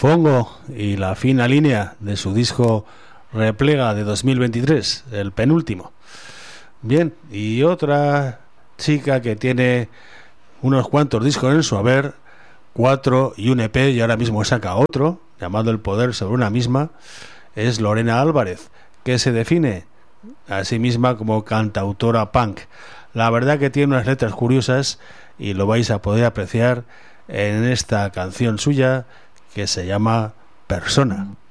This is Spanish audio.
Fongo y la fina línea de su disco Replega de 2023, el penúltimo. Bien, y otra chica que tiene unos cuantos discos en su haber, 4 y un EP, y ahora mismo saca otro llamado El poder sobre una misma, es Lorena Álvarez, que se define a sí misma como cantautora punk. La verdad que tiene unas letras curiosas y lo vais a poder apreciar en esta canción suya que se llama Persona.